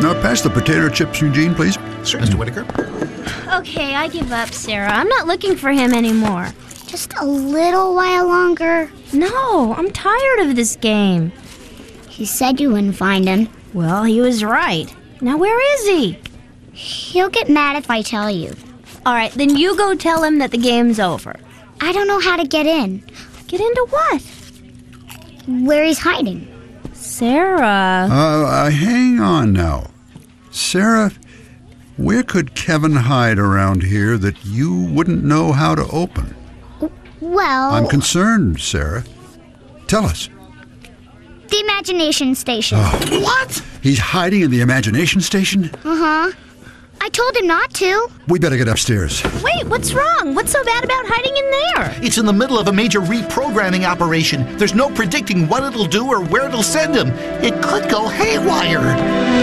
Now, pass the potato chips, Eugene, please. Sure, Mr. Whitaker. Okay, I give up, Sarah. I'm not looking for him anymore. Just a little while longer. No, I'm tired of this game. He said you wouldn't find him. Well, he was right. Now where is he? He'll get mad if I tell you. All right, then you go tell him that the game's over. I don't know how to get in. Get into what? Where he's hiding. Sarah. Hang on now. Sarah, where could Kevin hide around here that you wouldn't know how to open? Well... I'm concerned, Sarah. Tell us. The Imagination Station. What? He's hiding in the Imagination Station? Uh-huh. I told him not to. We better get upstairs. Wait, what's wrong? What's so bad about hiding in there? It's in the middle of a major reprogramming operation. There's no predicting what it'll do or where it'll send him. It could go haywire.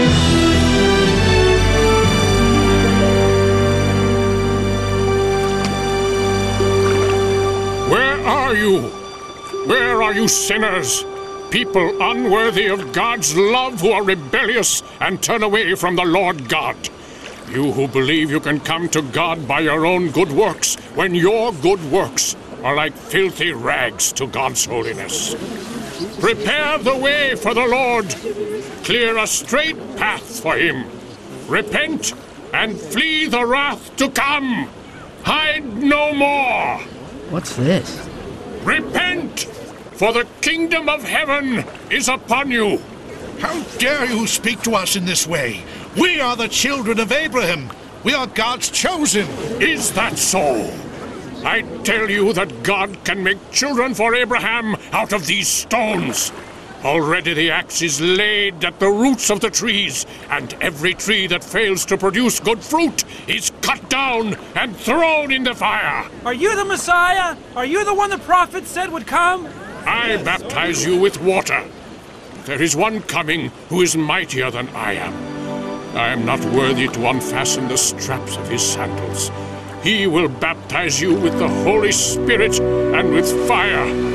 Where are you? Where are you, sinners? People unworthy of God's love who are rebellious and turn away from the Lord God. You who believe you can come to God by your own good works, when your good works are like filthy rags to God's holiness. Prepare the way for the Lord. Clear a straight path for him. Repent and flee the wrath to come. Hide no more. What's this? Repent, for the kingdom of heaven is upon you. How dare you speak to us in this way? We are the children of Abraham. We are God's chosen. Is that so? I tell you that God can make children for Abraham out of these stones. Already the axe is laid at the roots of the trees, and every tree that fails to produce good fruit is cut down and thrown in the fire. Are you the Messiah? Are you the one the prophet said would come? I baptize you with water. There is one coming who is mightier than I am. I am not worthy to unfasten the straps of his sandals. He will baptize you with the Holy Spirit and with fire.